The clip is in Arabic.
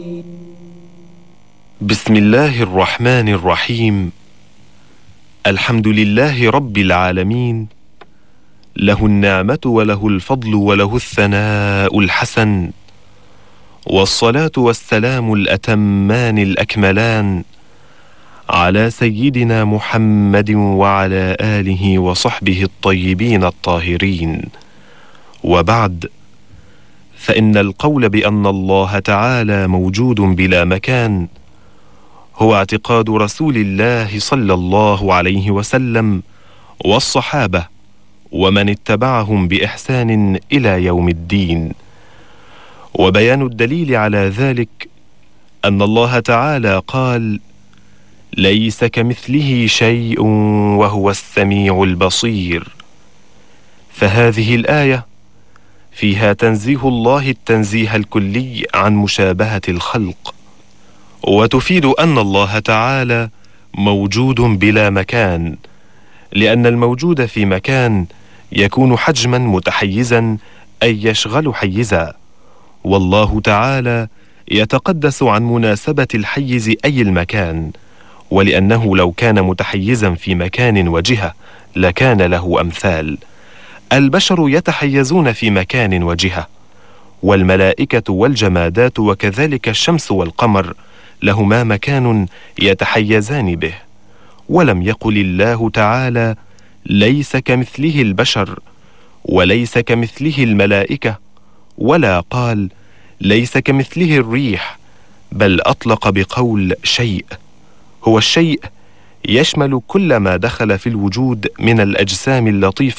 بسم الله الرحمن الرحيم. الحمد لله رب العالمين، له النعمة وله الفضل وله الثناء الحسن، والصلاة والسلام الأتمان الأكملان على سيدنا محمد وعلى آله وصحبه الطيبين الطاهرين. وبعد، فإن القول بأن الله تعالى موجود بلا مكان هو اعتقاد رسول الله صلى الله عليه وسلم والصحابة ومن اتبعهم بإحسان إلى يوم الدين. وبيان الدليل على ذلك أن الله تعالى قال: ليس كمثله شيء وهو السميع البصير. فهذه الآية فيها تنزيه الله التنزيه الكلي عن مشابهة الخلق، وتفيد أن الله تعالى موجود بلا مكان، لأن الموجود في مكان يكون حجما متحيزا أي يشغل حيزا، والله تعالى يتقدس عن مناسبة الحيز أي المكان، ولأنه لو كان متحيزا في مكان وجهة لكان له أمثال. البشر يتحيزون في مكان وجهة، والملائكة والجمادات وكذلك الشمس والقمر لهما مكان يتحيزان به. ولم يقل الله تعالى: ليس كمثله البشر، وليس كمثله الملائكة، ولا قال: ليس كمثله الريح، بل أطلق بقول شيء. هو الشيء يشمل كل ما دخل في الوجود من الأجسام اللطيفة